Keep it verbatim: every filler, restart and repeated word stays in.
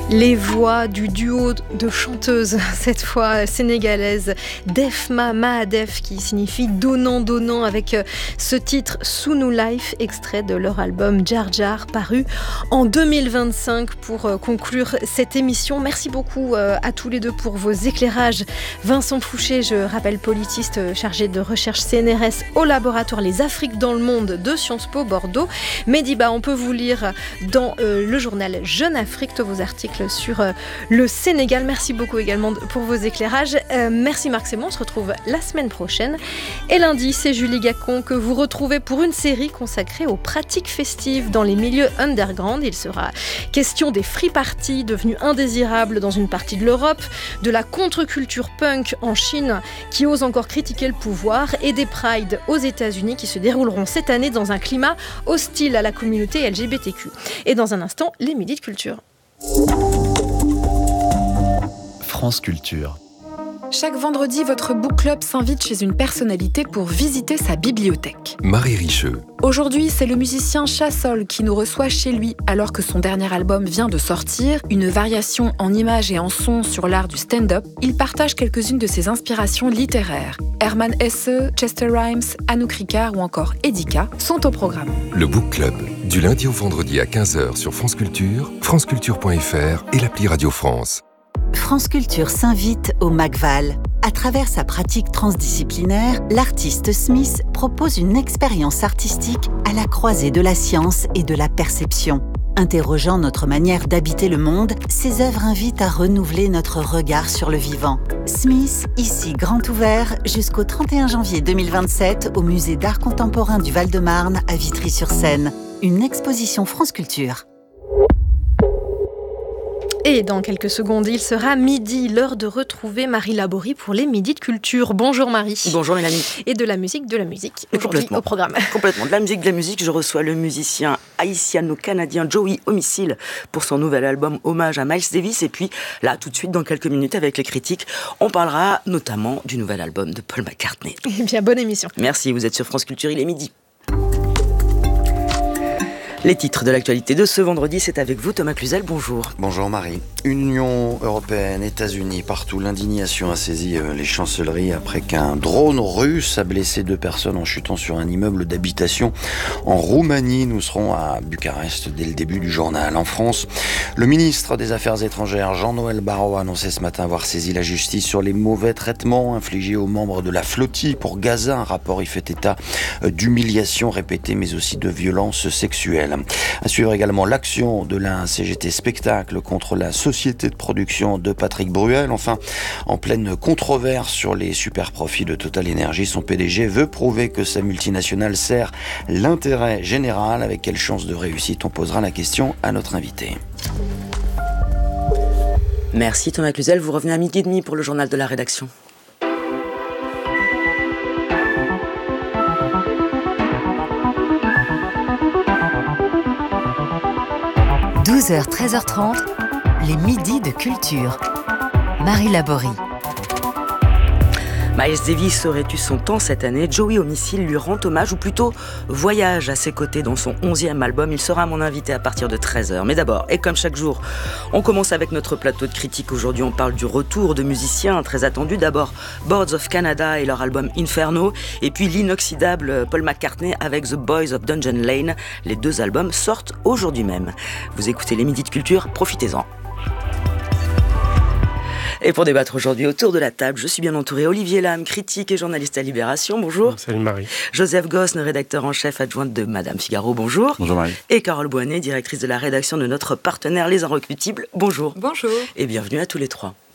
Les voix du duo de chanteuses, cette fois sénégalaise, Defma Mahadef, qui signifie donnant donnant, avec ce titre Sunu Life, extrait de leur album Jar Jar, paru en deux mille vingt-cinq. Pour conclure cette émission, merci beaucoup à tous les deux pour vos éclairages. Vincent Fouché, je rappelle, politiste chargé de recherche C N R S au laboratoire Les Afriques dans le Monde de Sciences Po Bordeaux. Mediba, on peut vous lire dans euh, le journal Jeune Afrique tous vos articles sur euh, le Sénégal. Merci beaucoup également pour vos éclairages. Euh, merci Marc Sémon, on se retrouve la semaine prochaine. Et lundi, c'est Julie Gacon que vous retrouvez pour une série consacrée aux pratiques festives dans les milieux underground. Il sera question des free parties devenues indésirables dans une partie de l'Europe, de la contre-culture punk en Chine qui ose encore critiquer le pouvoir et des prides aux États-Unis qui se dérouleront cette année dans un climat hostile à la communauté L G B T Q. Et dans un instant, les midis de culture. France Culture. Chaque vendredi, votre book club s'invite chez une personnalité pour visiter sa bibliothèque. Marie Richeux. Aujourd'hui, c'est le musicien Chassol qui nous reçoit chez lui alors que son dernier album vient de sortir, une variation en images et en sons sur l'art du stand-up. Il partage quelques-unes de ses inspirations littéraires. Hermann Hesse, Chester Rhimes, Anouk Ricard ou encore Edika sont au programme. Le book club, du lundi au vendredi à quinze heures sur France Culture, franceculture point f r et l'appli Radio France. France Culture s'invite au McVal. À travers sa pratique transdisciplinaire, l'artiste Smith propose une expérience artistique à la croisée de la science et de la perception. Interrogeant notre manière d'habiter le monde, ses œuvres invitent à renouveler notre regard sur le vivant. Smith, ici grand ouvert, jusqu'au trente et un janvier deux mille vingt-sept au Musée d'art contemporain du Val-de-Marne à Vitry-sur-Seine. Une exposition France Culture. Et dans quelques secondes, il sera midi, l'heure de retrouver Marie Laborie pour les midis de culture. Bonjour Marie. Bonjour Mélanie. Et de la musique, de la musique, aujourd'hui au programme. Complètement, de la musique, de la musique. Je reçois le musicien haïtiano-canadien Joey Homicile pour son nouvel album Hommage à Miles Davis. Et puis là, tout de suite, dans quelques minutes, avec les critiques, on parlera notamment du nouvel album de Paul McCartney. Eh bien, bonne émission. Merci, vous êtes sur France Culture, il est midi. Les titres de l'actualité de ce vendredi, c'est avec vous Thomas Cluzel, bonjour. Bonjour Marie. Union européenne, États-Unis, partout, l'indignation a saisi les chancelleries après qu'un drone russe a blessé deux personnes en chutant sur un immeuble d'habitation en Roumanie. Nous serons à Bucarest dès le début du journal. En France, le ministre des Affaires étrangères, Jean-Noël Barrot, a annoncé ce matin avoir saisi la justice sur les mauvais traitements infligés aux membres de la flottille pour Gaza. Un rapport y fait état d'humiliations répétées, mais aussi de violences sexuelles. À suivre également l'action de la C G T Spectacle contre la société de production de Patrick Bruel. Enfin, en pleine controverse sur les super profits de Total Energy, son P D G veut prouver que sa multinationale sert l'intérêt général. Avec quelle chance de réussite? On posera la question à notre invité. Merci Thomas Cluzel, vous revenez à midi et demi pour le journal de la rédaction. douze heures treize heures trente, les midis de culture. Marie Laborie. Miles Davis aurait eu son temps cette année. Joey Homicile lui rend hommage, ou plutôt voyage à ses côtés dans son onzième album. Il sera mon invité à partir de treize heures. Mais d'abord, et comme chaque jour, on commence avec notre plateau de critiques. Aujourd'hui, on parle du retour de musiciens très attendus. D'abord, Boards of Canada et leur album Inferno. Et puis l'inoxydable Paul McCartney avec The Boys of Dungeon Lane. Les deux albums sortent aujourd'hui même. Vous écoutez les Midis de Culture, profitez-en. Et pour débattre aujourd'hui autour de la table, je suis bien entourée. Olivier Lam, critique et journaliste à Libération, bonjour. Salut Marie. Joseph Gosne, rédacteur en chef adjointe de Madame Figaro, bonjour. Bonjour Marie. Et Carole Boinet, directrice de la rédaction de notre partenaire Les Inrecuptibles, bonjour. Bonjour. Et bienvenue à tous les trois.